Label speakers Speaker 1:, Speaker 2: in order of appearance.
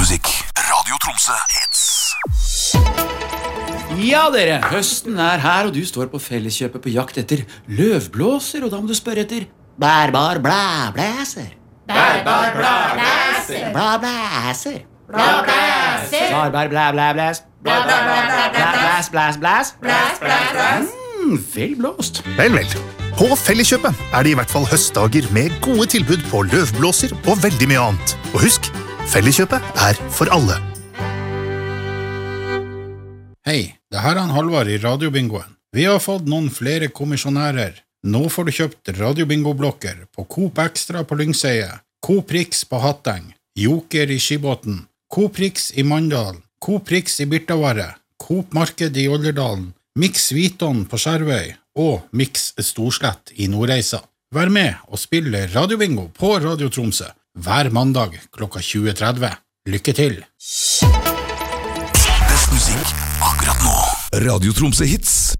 Speaker 1: musikk. Radio Tromsø Hits.
Speaker 2: Ja dere, høsten her, og du står på Felleskjøpet på jakt etter løvblåser, og da må du spørre etter bærbar blæblæser.
Speaker 3: Bærbar blæblæser.
Speaker 2: Blæblæser.
Speaker 3: Blæblæser.
Speaker 2: Bærbar blæblæblæs. Blæs, blæs, blæs.
Speaker 3: Blæs.
Speaker 2: Vel blåst.
Speaker 4: Vel. På Felleskjøpet er det i hvert fall høstdager med gode tilbud på løvblåser og veldig mye annet. Og husk, Felleskjøpet er for alle.
Speaker 5: Hei, det her er Halvard i Radiobingoen. Vi har fått noen flere kommisjonærer. Nå får du kjøpt Radiobingo-blokker på Coop Extra på Lyngseie, Coop Rix på Hatteng, Joker i Skibåten, Coop Rix i Mandal, Coop Rix i Birtavarre, Coop Marked i Olderdalen, Mix Viton på Skjervøy og Mix Storslett i Nordreisa. Vær med og spille Radiobingo på Radio Tromsø hver mandag klokka 20:30. Lykke til!
Speaker 1: Best musikk akkurat nå. Radio Tromsø Hits.